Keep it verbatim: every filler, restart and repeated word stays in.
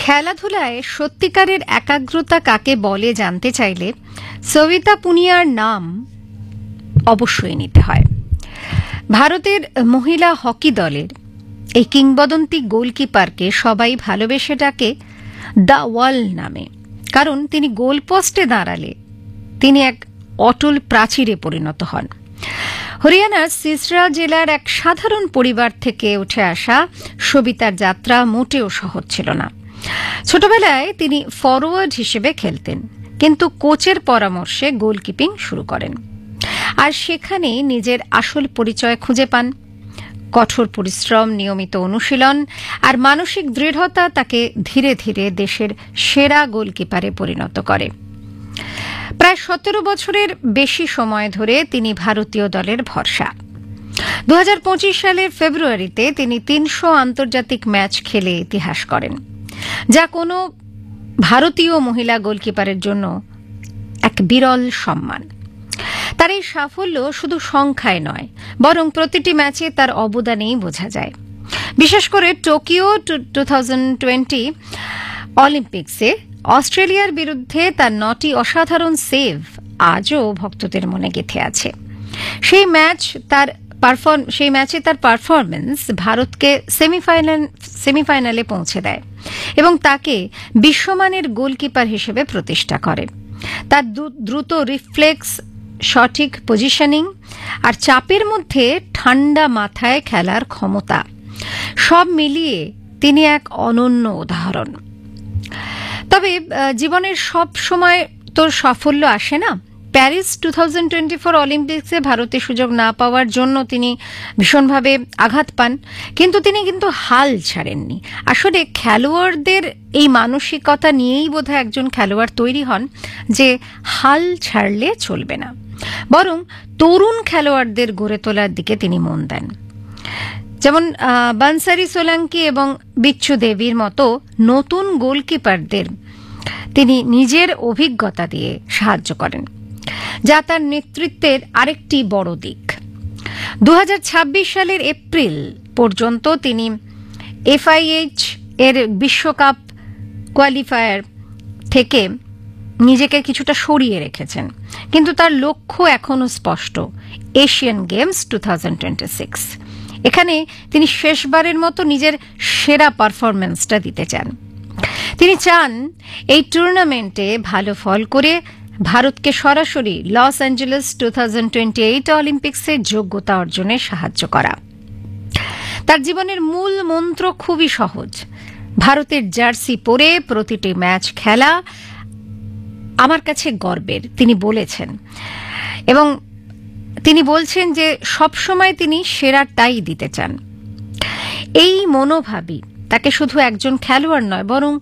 খেলাধুলায় সত্যিকারের একাগ্রতা কাকে বলে জানতে চাইলে সবিতা পুনিয়ার নাম অবশ্যই নিতে হয়। ভারতের মহিলা হকি দলের এই কিংবদন্তি গোলকিপারকে সবাই ভালোবেসে ডাকে দ্য ওয়াল নামে, কারণ তিনি গোলপোস্টে দাঁড়ালে তিনি এক অটল প্রাচীরে পরিণত হন। হরিয়ানার সিসরা জেলার এক সাধারণ পরিবার থেকে উঠে আসা সবিতার যাত্রা মোটেও সহজ ছিল না। ছোটবেলায় তিনি ফরওয়ার্ড হিসেবে খেলতেন, কিন্তু কোচের পরামর্শে গোলকিপিং শুরু করেন আর সেখানে নিজের আসল পরিচয় খুঁজে পান। কঠোর পরিশ্রম, নিয়মিত অনুশীলন আর মানসিক দৃঢ়তা তাকে ধীরে ধীরে দেশের সেরা গোলকিপারে পরিণত করে। প্রায় সতেরো বছরের বেশি সময় ধরে তিনি ভারতীয় দলের ভরসা। দু হাজার পঁচিশ সালের ফেব্রুয়ারিতে তিনি তিনশো আন্তর্জাতিক ম্যাচ খেলে ইতিহাস করেন, যা কোনো ভারতীয় মহিলা গোলকিপারের জন্য এক বিরল সম্মান। তার এই সাফল্য শুধু সংখ্যায় নয়, বরং প্রতিটি ম্যাচে তার অবদানেই বোঝা যায়। বিশেষ করে টোকিও টু থাউজেন্ড টোয়েন্টি অলিম্পিক্সে অস্ট্রেলিয়ার বিরুদ্ধে তার নটি অসাধারণ সেভ আজও ভক্তদের মনে গেঁথে আছে। সেই ম্যাচ তার পারফর্ম সেই ম্যাচে তার পারফরমেন্স ভারতকে সেমিফাইনাল সেমিফাইনালে পৌঁছে দেয় এবং তাকে বিশ্বমানের গোলকিপার হিসেবে প্রতিষ্ঠা করে। তার দ্রুত রিফ্লেক্স, সঠিক পজিশনিং আর চাপের মধ্যে ঠান্ডা মাথায় খেলার ক্ষমতা, সব মিলিয়ে তিনি এক অনন্য উদাহরণ। তবে জীবনের সব সময় তোর সাফল্য আসে না। Paris two thousand twenty four অলিম্পিক্সে ভারতে সুযোগ না পাওয়ার জন্য তিনি ভীষণভাবে আঘাত পান, কিন্তু তিনি কিন্তু হাল ছাড়েননি। আসলে খেলোয়াড়দের এই মানসিকতা নিয়েই বোধহয় একজন খেলোয়াড় তৈরি হন, যে হাল ছাড়লে চলবে না, বরং তরুণ খেলোয়াড়দের গড়ে তোলার দিকে তিনি মন দেন। যেমন বানসারি সোলাঙ্কি এবং বিচ্ছু দেবীর মতো নতুন গোলকিপারদের তিনি নিজের অভিজ্ঞতা দিয়ে সাহায্য করেন, যা তার নেতৃত্বের আরেকটি বড় দিক। দু হাজার ছাব্বিশ সালের এপ্রিল পর্যন্ত তিনি এফআইএইচ এর বিশ্বকাপ কোয়ালিফায়ার থেকে নিজেকে কিছুটা সরিয়ে রেখেছেন, কিন্তু তার লক্ষ্য এখনো স্পষ্ট, Asian games two thousand twenty six. এখানে তিনি শেষবারের মতো নিজের সেরা পারফরম্যান্সটা দিতে চান। তিনি চান এই টুর্নামেন্টে ভালো ফল করে ভারতকে সরাসরি Los Angeles two thousand twenty eight অলিম্পিক্সে যোগ্যতা অর্জনে সাহায্য করা। তার জীবনের মূল মন্ত্র খুবই সহজ, ভারতের জার্সি পরে প্রতিটি ম্যাচ খেলা আমার কাছে গর্বের, তিনি বলেছেন। এবং তিনি বলছেন যে সবসময় তিনি সেরাটাই দিতে চান। এই মনোভাবই তাকে শুধু একজন খেলোয়াড় নয়, বরং